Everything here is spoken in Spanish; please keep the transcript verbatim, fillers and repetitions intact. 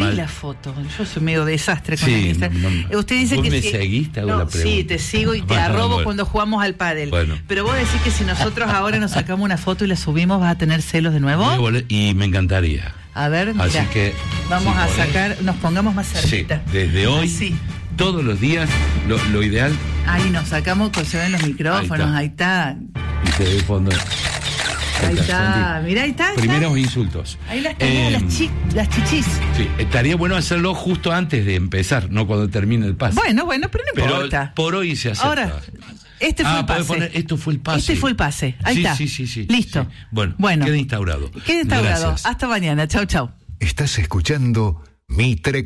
mal. la foto. Yo soy medio desastre con Sí, el Instagram. no, no. Usted dice ¿Vos que me si, seguís? Te hago no, la pregunta. sí, te sigo y te Bueno, arrobo bueno. cuando jugamos al pádel. Bueno. Pero vos decís que si nosotros ahora nos sacamos una foto y la subimos, ¿vas a tener celos de nuevo? Voy a volver- Y me encantaría. A ver, mira. Así que, vamos si a podés. sacar, nos pongamos más Sí, cerquita. desde hoy, Sí. todos los días, lo, lo ideal, Ahí nos sacamos, pues se ven los micrófonos, ahí Ahí está. y se ve el fondo. Ahí está, Santi. mirá, ahí está. ahí está. Primeros insultos. Ahí las tenés, Eh, las, chi- las chichis. Sí, estaría bueno hacerlo justo antes de empezar, no cuando termine el pase. Bueno, bueno, pero no Pero importa. por hoy se acepta. Ahora, este fue Ah, el podés pase. poner, esto fue el pase. Este fue el pase. Ahí sí, está. Sí, sí, sí. Listo. Sí. Bueno, Bueno. queda instaurado. Queda instaurado. Gracias. Hasta mañana. Chau, chau. Estás escuchando Mitre